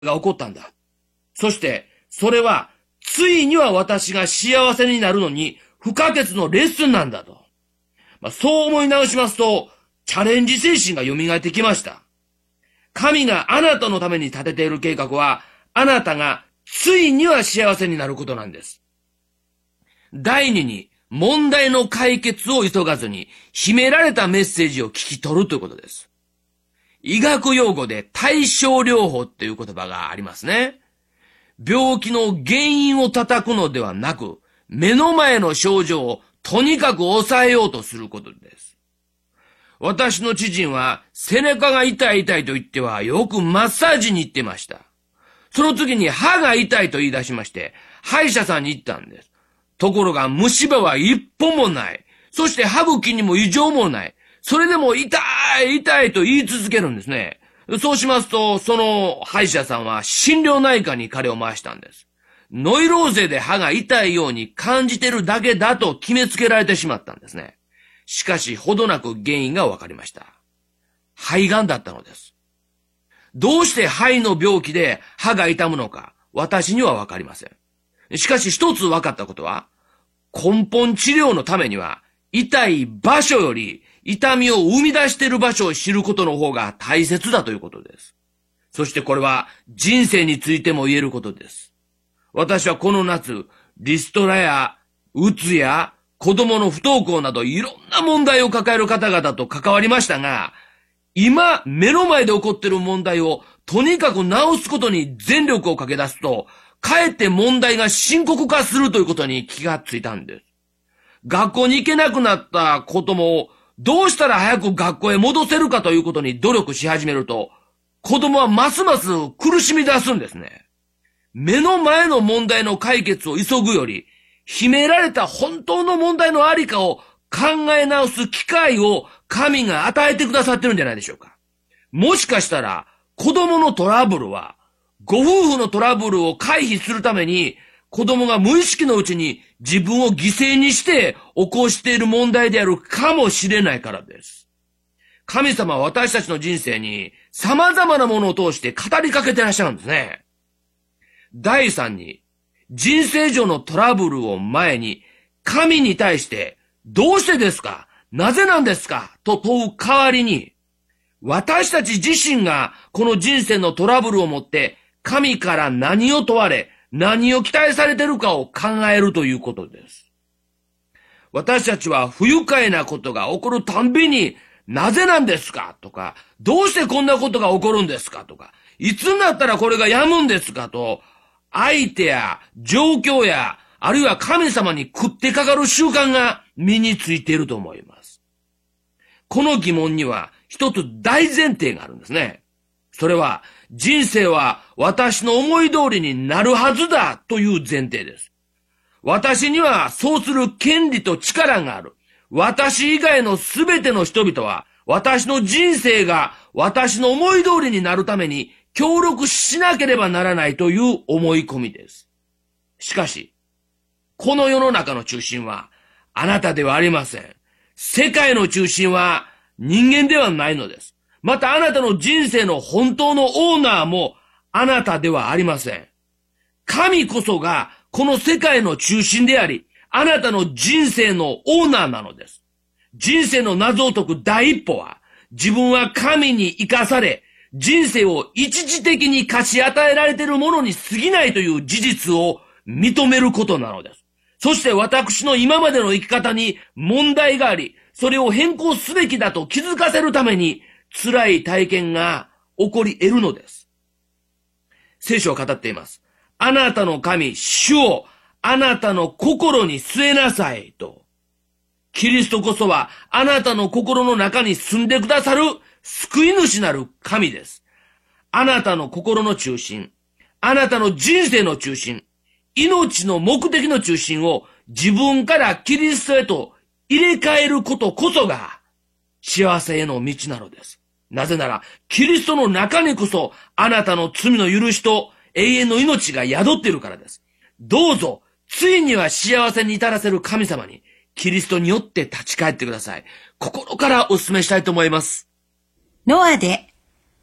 が起こったんだ。そして、それは、ついには私が幸せになるのに不可欠のレッスンなんだと。そう思い直しますと、チャレンジ精神が蘇ってきました。神があなたのために立てている計画は、あなたがついには幸せになることなんです。第二に、問題の解決を急がずに、秘められたメッセージを聞き取るということです。医学用語で対症療法っていう言葉がありますね。病気の原因を叩くのではなく、目の前の症状をとにかく抑えようとすることです。私の知人は背中が痛いと言ってはよくマッサージに行ってました。その次に歯が痛いと言い出しまして、歯医者さんに行ったんです。ところが虫歯は一本もない。そして歯茎にも異常もない。それでも痛いと言い続けるんですね。そうしますと、その歯医者さんは心療内科に彼を回したんです。ノイローゼで歯が痛いように感じてるだけだと決めつけられてしまったんですね。しかし、ほどなく原因が分かりました。肺がんだったのです。どうして肺の病気で歯が痛むのか、私には分かりません。しかし一つ分かったことは、根本治療のためには、痛い場所より痛みを生み出している場所を知ることの方が大切だということです。そしてこれは人生についても言えることです。私はこの夏、リストラやうつや子供の不登校などいろんな問題を抱える方々と関わりましたが、今目の前で起こっている問題をとにかく直すことに全力をかけ出すと、かえって問題が深刻化するということに気がついたんです。学校に行けなくなった子供をどうしたら早く学校へ戻せるかということに努力し始めると、子供はますます苦しみ出すんですね。目の前の問題の解決を急ぐより、秘められた本当の問題のありかを考え直す機会を神が与えてくださってるんじゃないでしょうか。もしかしたら、子供のトラブルは、ご夫婦のトラブルを回避するために、子供が無意識のうちに自分を犠牲にして起こしている問題であるかもしれないからです。神様は私たちの人生に様々なものを通して語りかけてらっしゃるんですね。第三に、人生上のトラブルを前に、神に対して、どうしてですか？なぜなんですか？と問う代わりに、私たち自身がこの人生のトラブルをもって、神から何を問われ、何を期待されているかを考えるということです。私たちは不愉快なことが起こるたんびに、なぜなんですかとか、どうしてこんなことが起こるんですかとか、いつになったらこれが止むんですかと、相手や状況や、あるいは神様に食ってかかる習慣が身についていると思います。この疑問には一つ大前提があるんですね。それは、人生は私の思い通りになるはずだという前提です。私にはそうする権利と力がある。私以外のすべての人々は、私の人生が私の思い通りになるために協力しなければならないという思い込みです。しかし、この世の中の中心はあなたではありません。世界の中心は人間ではないのです。またあなたの人生の本当のオーナーもあなたではありません。神こそがこの世界の中心であり、あなたの人生のオーナーなのです。人生の謎を解く第一歩は、自分は神に生かされ、人生を一時的に貸し与えられているものに過ぎないという事実を認めることなのです。そして私の今までの生き方に問題があり、それを変更すべきだと気づかせるために、辛い体験が起こり得るのです。聖書は語っています。あなたの神、主をあなたの心に据えなさいと。キリストこそはあなたの心の中に住んでくださる救い主なる神です。あなたの心の中心、あなたの人生の中心、命の目的の中心を自分からキリストへと入れ替えることこそが幸せへの道なのです。なぜなら、キリストの中にこそあなたの罪の許しと永遠の命が宿っているからです。どうぞ、ついには幸せに至らせる神様に、キリストによって立ち返ってください。心からお勧めしたいと思います。 ノアで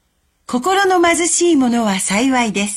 心の貧しい者は幸いです。